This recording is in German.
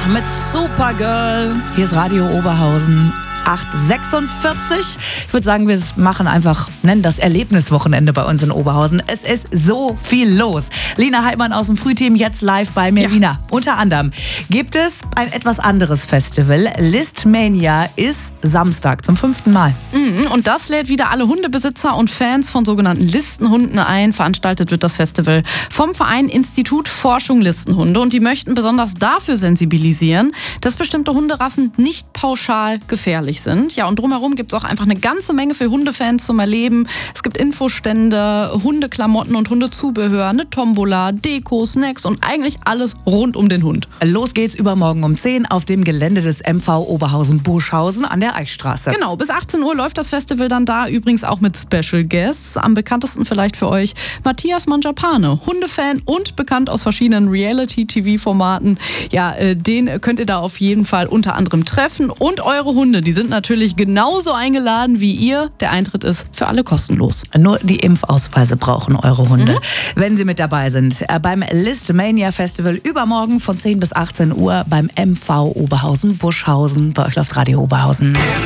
mit Supergirl. Hier ist Radio Oberhausen. 8:46. Ich würde sagen, wir nennen das Erlebniswochenende bei uns in Oberhausen. Es ist so viel los. Lina Heidmann aus dem Frühteam jetzt live bei mir. Ja. Lina, unter anderem gibt es ein etwas anderes Festival. Listmania ist Samstag zum 5. Mal. Und das lädt wieder alle Hundebesitzer und Fans von sogenannten Listenhunden ein. Veranstaltet wird das Festival vom Verein Institut Forschung Listenhunde. Und die möchten besonders dafür sensibilisieren, dass bestimmte Hunderassen nicht pauschal gefährlich sind. Ja, und drumherum gibt es auch einfach eine ganze Menge für Hundefans zum Erleben. Es gibt Infostände, Hundeklamotten und Hundezubehör, eine Tombola, Deko, Snacks und eigentlich alles rund um den Hund. Los geht's übermorgen um 10 auf dem Gelände des MV Oberhausen-Burschhausen an der Eichstraße. Genau, bis 18 Uhr läuft das Festival dann da, übrigens auch mit Special Guests. Am bekanntesten vielleicht für euch Matthias Mangiapane, Hundefan und bekannt aus verschiedenen Reality-TV-Formaten. Ja, den könnt ihr da auf jeden Fall unter anderem treffen. Und eure Hunde, die sind natürlich genauso eingeladen wie ihr. Der Eintritt ist für alle kostenlos. Nur die Impfausweise brauchen eure Hunde, wenn sie mit dabei sind. Beim Listmania Festival übermorgen von 10 bis 18 Uhr beim MV Oberhausen-Burschhausen. Bei euch läuft Radio Oberhausen.